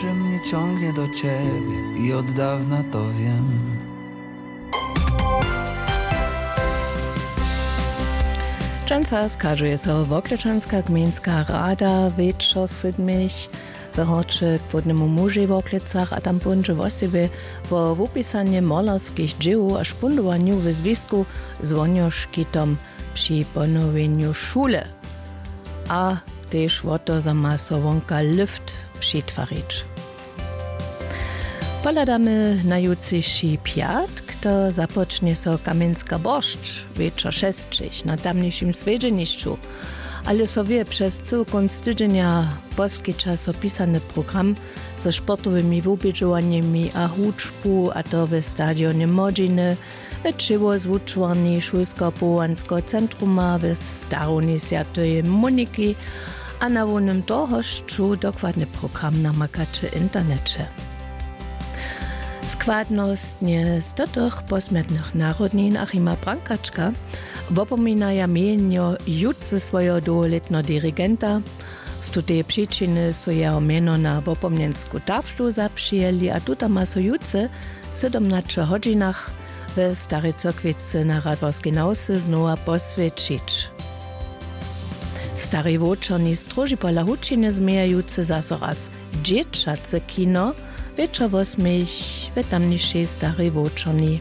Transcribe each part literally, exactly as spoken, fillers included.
że mnie ciągnie do ciebie i od dawna to wiem. Często skażuje so Wokleczanska gminska rada wieczor sydmich wychoczy k wodnemu muži w Oklecach a tam punże wosibie wo wupisanie molarskich dzieł a szpundowaniu w związku z wonioszkitom przy ponowieniu szule. A też woto za masowonka lift przytwarić. Poladamy na jutrzejszy piatk, to zapocznie so Kamieńska Boszcz, wieczor szestrzech na tamniejszym Swiedzieniszczu. Ale so wie przez cały koniec tygodnia poskytcza so pisany program ze sportowymi wubieżowaniami a huczbu, a to w stadionie Modziny, w Czyło zwuczwarni Szulsko-Połansko Centruma w Staronie Świętej Moniki, a na wonym dohoszczu dokładny program na makacze internecie. Składnostnie z tych posmiertnych narodnin Achima Brankaczka wopominaja mienio jutce swojego długoletnego dirigenta. Z tej przyczyny so jeho mieno na wopomniensku taflu zaprzyjęli, a tuta ma so jutce w siedemnastu godzinach w Starej Cyrkwicy na Radworskiej Nausy znowu poswiecić. Stary Wočerni stroži pola hučine zmiejajúce zase raz dzieciace kino, wieczor osmich w tamniejszej Starej Wočerni.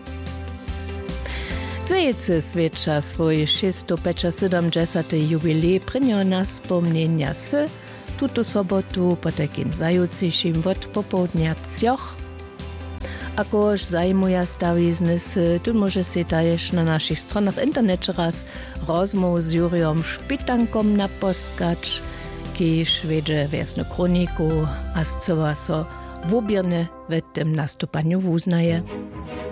Zajece swiecza swój sto siedemdziesiąty jubilej prynią na wspomnienia sy, tuto sobotu po takim zajutrzejszym od popołudnia cioch. Akoż zajmuja stawiznesy, tu może się też na naszych stronach w internecie raz rozmów z Juriom Szpitankom naposkać, kiedyś wiedzie wiesnu kroniku, a z co so wubierny w tym nastupaniu uznaje.